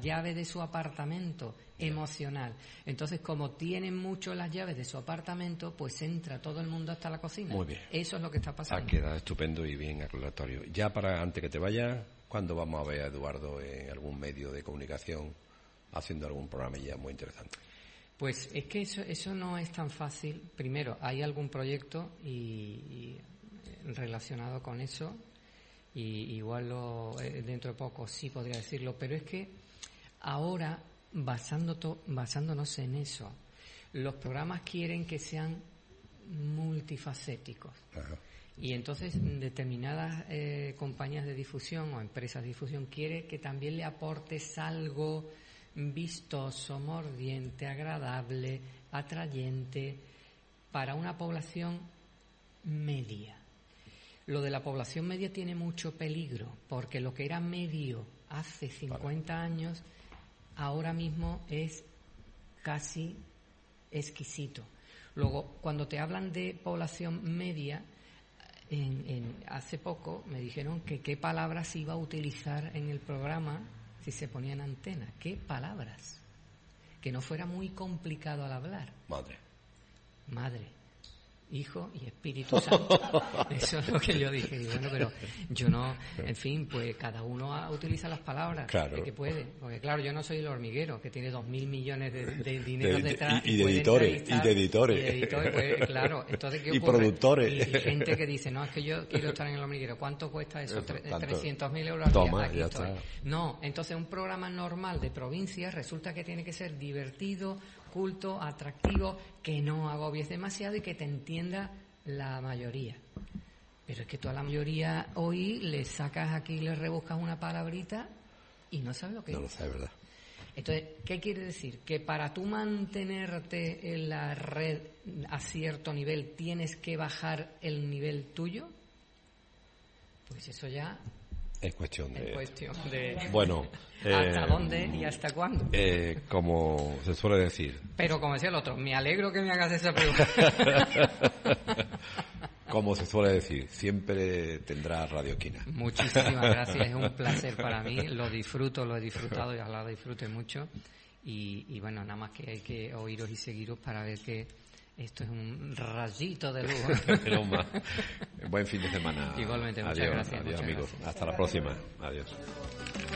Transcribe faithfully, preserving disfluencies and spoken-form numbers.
llave de su apartamento emocional. Entonces, como tienen mucho las llaves de su apartamento, pues entra todo el mundo hasta la cocina. Muy bien. Eso es lo que está pasando. Ha quedado estupendo y bien aclaratorio. Ya para antes que te vayas, ¿cuándo vamos a ver a Eduardo en algún medio de comunicación haciendo algún programa ya muy interesante? Pues es que eso, eso no es tan fácil. Primero, hay algún proyecto y, y relacionado con eso, y igual lo, dentro de poco sí podría decirlo, pero es que ahora, basando to, basándonos en eso, los programas quieren que sean multifacéticos. Ajá. Y entonces determinadas eh, compañías de difusión o empresas de difusión quieren que también le aportes algo vistoso, mordiente, agradable, atrayente para una población media. Lo de la población media tiene mucho peligro, porque lo que era medio hace cincuenta vale. años, ahora mismo es casi exquisito. Luego, cuando te hablan de población media, en, en, hace poco me dijeron que qué palabras iba a utilizar en el programa si se ponía en antena. ¿Qué palabras? Que no fuera muy complicado al hablar. Madre. Madre. Hijo y Espíritu Santo. Eso es lo que yo dije. Y bueno, pero yo no, en fin, pues cada uno utiliza las palabras claro. que puede. Porque claro, yo no soy el hormiguero, que tiene dos mil millones de, de dinero de, detrás. Y, y, de editores, y de editores. Y de editores, pues claro. Entonces, ¿qué y ocurre? productores. Y, y gente que dice, no, es que yo quiero estar en el hormiguero. ¿Cuánto cuesta eso? trescientos mil euros al Toma, día. Aquí ya estoy. Está. No, entonces un programa normal de provincias resulta que tiene que ser divertido, culto, atractivo, que no agobies demasiado y que te entienda la mayoría. Pero es que tú a la mayoría hoy le sacas aquí, le rebuscas una palabrita y no sabes lo que no es. No lo sabes, ¿verdad? Entonces, ¿qué quiere decir? Que para tú mantenerte en la red a cierto nivel tienes que bajar el nivel tuyo. Pues eso ya es cuestión de... Es cuestión de... Bueno... ¿Hasta eh, dónde y hasta cuándo? Eh, como se suele decir. Pero como decía el otro, me alegro que me hagas esa pregunta. Como se suele decir, siempre tendrá Radio Esquina. Muchísimas gracias, es un placer para mí. Lo disfruto, lo he disfrutado y ojalá lo disfrute mucho. Y, y bueno, nada más que hay que oíros y seguiros para ver que esto es un rayito de luz. Buen fin de semana. Igualmente, muchas adiós, gracias. Adiós, muchas amigos. gracias. Hasta la próxima. Adiós.